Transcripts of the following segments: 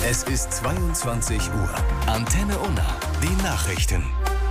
Es ist 22 Uhr. Antenne Unna. Die Nachrichten.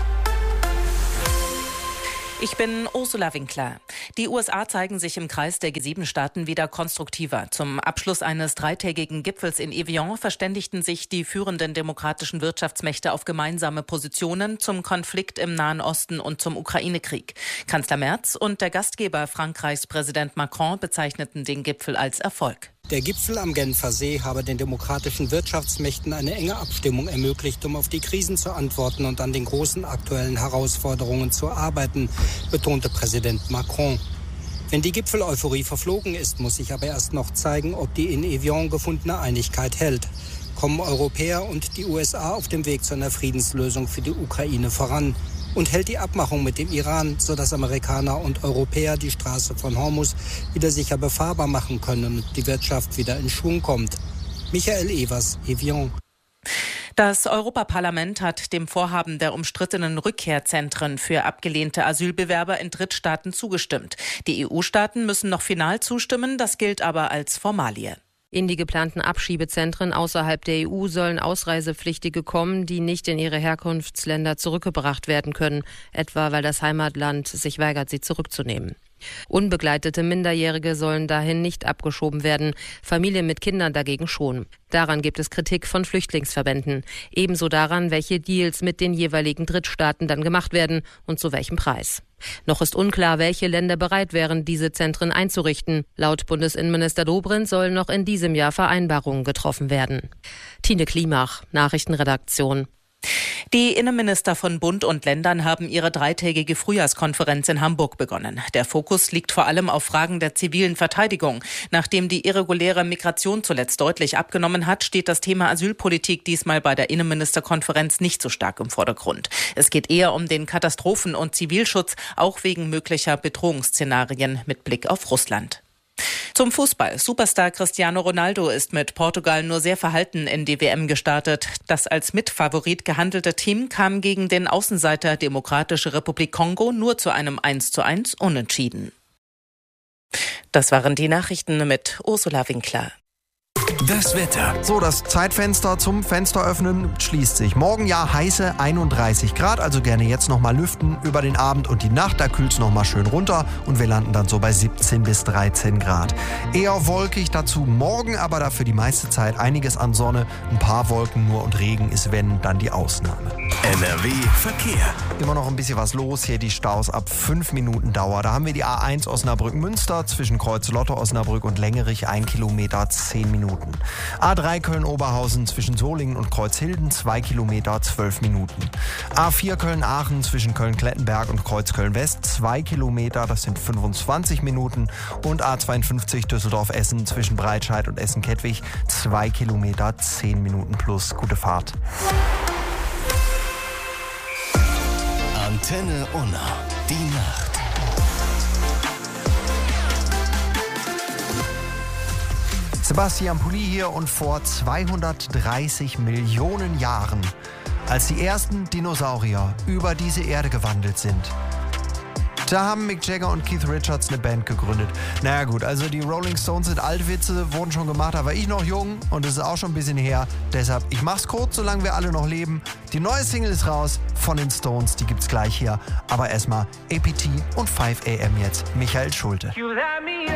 Ich bin Ursula Winkler. Die USA zeigen sich im Kreis der G7-Staaten wieder konstruktiver. Zum Abschluss eines dreitägigen Gipfels in Evian verständigten sich die führenden demokratischen Wirtschaftsmächte auf gemeinsame Positionen zum Konflikt im Nahen Osten und zum Ukraine-Krieg. Kanzler Merz und der Gastgeber Frankreichs Präsident Macron bezeichneten den Gipfel als Erfolg. Der Gipfel am Genfer See habe den demokratischen Wirtschaftsmächten eine enge Abstimmung ermöglicht, um auf die Krisen zu antworten und an den großen aktuellen Herausforderungen zu arbeiten, betonte Präsident Macron. Wenn die Gipfel-Euphorie verflogen ist, muss sich aber erst noch zeigen, ob die in Evian gefundene Einigkeit hält. Kommen Europäer und die USA auf dem Weg zu einer Friedenslösung für die Ukraine voran? Und hält die Abmachung mit dem Iran, sodass Amerikaner und Europäer die Straße von Hormuz wieder sicher befahrbar machen können und die Wirtschaft wieder in Schwung kommt? Michael Evers, Evian. Das Europaparlament hat dem Vorhaben der umstrittenen Rückkehrzentren für abgelehnte Asylbewerber in Drittstaaten zugestimmt. Die EU-Staaten müssen noch final zustimmen, das gilt aber als Formalie. In die geplanten Abschiebezentren außerhalb der EU sollen Ausreisepflichtige kommen, die nicht in ihre Herkunftsländer zurückgebracht werden können, etwa weil das Heimatland sich weigert, sie zurückzunehmen. Unbegleitete Minderjährige sollen dahin nicht abgeschoben werden, Familien mit Kindern dagegen schon. Daran gibt es Kritik von Flüchtlingsverbänden. Ebenso daran, welche Deals mit den jeweiligen Drittstaaten dann gemacht werden und zu welchem Preis. Noch ist unklar, welche Länder bereit wären, diese Zentren einzurichten. Laut Bundesinnenminister Dobrindt sollen noch in diesem Jahr Vereinbarungen getroffen werden. Tine Klimach, Nachrichtenredaktion. Die Innenminister von Bund und Ländern haben ihre dreitägige Frühjahrskonferenz in Hamburg begonnen. Der Fokus liegt vor allem auf Fragen der zivilen Verteidigung. Nachdem die irreguläre Migration zuletzt deutlich abgenommen hat, steht das Thema Asylpolitik diesmal bei der Innenministerkonferenz nicht so stark im Vordergrund. Es geht eher um den Katastrophen- und Zivilschutz, auch wegen möglicher Bedrohungsszenarien mit Blick auf Russland. Zum Fußball. Superstar Cristiano Ronaldo ist mit Portugal nur sehr verhalten in die WM gestartet. Das als Mitfavorit gehandelte Team kam gegen den Außenseiter Demokratische Republik Kongo nur zu einem 1:1 Unentschieden. Das waren die Nachrichten mit Ursula Winkler. Das Wetter. So, das Zeitfenster zum Fenster öffnen schließt sich. Morgen ja heiße 31 Grad, also gerne jetzt nochmal lüften über den Abend und die Nacht. Da kühlt es nochmal schön runter und wir landen dann so bei 17 bis 13 Grad. Eher wolkig dazu morgen, aber dafür die meiste Zeit einiges an Sonne. Ein paar Wolken nur und Regen ist, wenn, dann die Ausnahme. NRW Verkehr. Immer noch ein bisschen was los. Hier die Staus ab 5 Minuten Dauer. Da haben wir die A1 Osnabrück-Münster zwischen Kreuz-Lotte, Osnabrück und Längerich 1 Kilometer 10 Minuten. A3 Köln-Oberhausen zwischen Solingen und Kreuzhilden 2 Kilometer 12 Minuten. A4 Köln-Aachen zwischen Köln-Klettenberg und Kreuz-Köln-West 2 Kilometer, das sind 25 Minuten. Und A52 Düsseldorf-Essen zwischen Breitscheid und Essen-Kettwig 2 Kilometer 10 Minuten plus. Gute Fahrt. Antenne Unna. Die Nacht. Sebastian Pulli hier und vor 230 Millionen Jahren, als die ersten Dinosaurier über diese Erde gewandelt sind, da haben Mick Jagger und Keith Richards eine Band gegründet. Naja gut, also die Rolling Stones sind Altwitze, wurden schon gemacht, da war ich noch jung und es ist auch schon ein bisschen her. Deshalb, ich mach's kurz, solange wir alle noch leben. Die neue Single ist raus von den Stones, die gibt's gleich hier. Aber erstmal APT und 5 AM jetzt. Michael Schulte.